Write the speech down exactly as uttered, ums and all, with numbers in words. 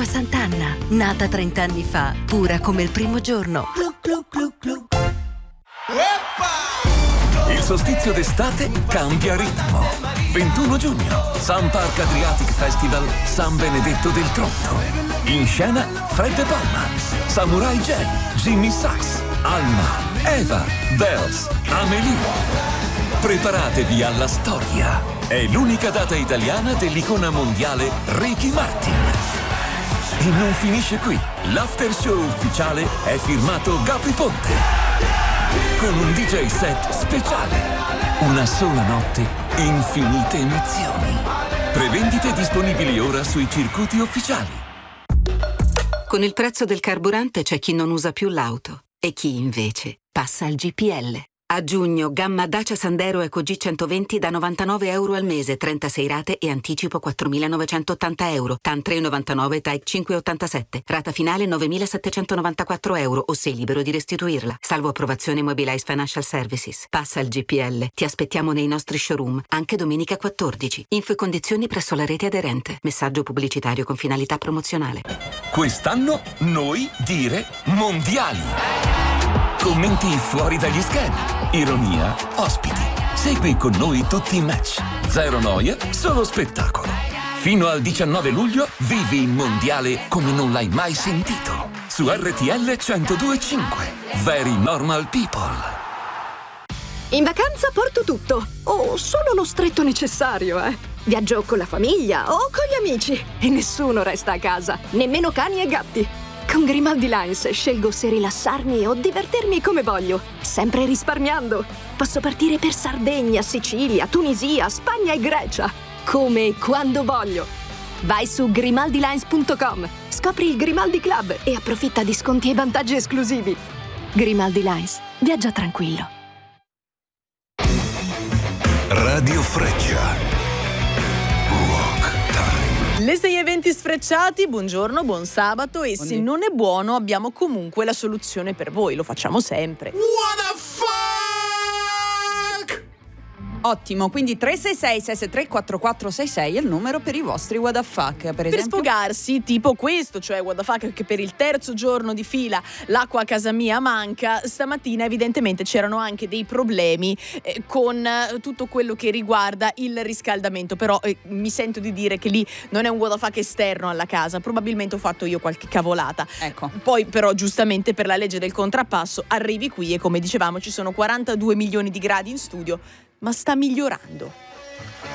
Acqua Sant'Anna, nata trent'anni fa, pura come il primo giorno. Glu, glu, glu, glu. Il solstizio d'estate cambia ritmo. ventuno giugno, Sun Park Adriatic Festival San Benedetto del Tronto. In scena Fred De Palma, Samurai J, Jimmy Sachs, Alma, Eva, Bells, Amelie. Preparatevi alla storia. È l'unica data italiana dell'icona mondiale Ricky Martin. E non finisce qui. L'after show ufficiale è firmato Gabri Ponte. Con un D J set speciale. Una sola notte, infinite emozioni. Prevendite disponibili ora sui circuiti ufficiali. Con il prezzo del carburante c'è chi non usa più l'auto e chi invece passa al G P L. A giugno, gamma Dacia Sandero Eco G centoventi da novantanove euro al mese, trentasei rate e anticipo quattromilanovecentottanta euro. T A N tre virgola novantanove, T A I cinque virgola ottantasette. Rata finale novemilasettecentonovantaquattro euro o sei libero di restituirla. Salvo approvazione Mobilize Financial Services. Passa al G P L. Ti aspettiamo nei nostri showroom, anche domenica quattordici. Info e condizioni presso la rete aderente. Messaggio pubblicitario con finalità promozionale. Quest'anno noi dire mondiali. Commenti fuori dagli schermi, ironia, ospiti. Segui con noi tutti i match. Zero noia, solo spettacolo. Fino al diciannove luglio vivi il mondiale come non l'hai mai sentito. Su R T L centodue e cinque. Very Normal People. In vacanza porto tutto, o solo lo stretto necessario, eh. Viaggio con la famiglia o con gli amici e nessuno resta a casa, nemmeno cani e gatti. Con Grimaldi Lines scelgo se rilassarmi o divertirmi come voglio, sempre risparmiando. Posso partire per Sardegna, Sicilia, Tunisia, Spagna e Grecia, come e quando voglio. Vai su grimaldi lines punto com, scopri il Grimaldi Club e approfitta di sconti e vantaggi esclusivi. Grimaldi Lines, viaggia tranquillo. Radio Freccia. Le sei e venti sfrecciati, buongiorno, buon sabato e se non è buono abbiamo comunque la soluzione per voi, lo facciamo sempre. What the fuck? Ottimo, quindi tre sei sei sei sei tre quattro quattro sei sei è il numero per i vostri what the fuck, per Per esempio. sfogarsi, tipo questo, cioè what the fuck, che per il terzo giorno di fila l'acqua a casa mia manca. Stamattina evidentemente c'erano anche dei problemi eh, con eh, tutto quello che riguarda il riscaldamento, però eh, mi sento di dire che lì non è un what the fuck esterno alla casa, probabilmente ho fatto io qualche cavolata. Ecco. Poi però giustamente per la legge del contrappasso arrivi qui e come dicevamo ci sono quarantadue milioni di gradi in studio, ma sta migliorando.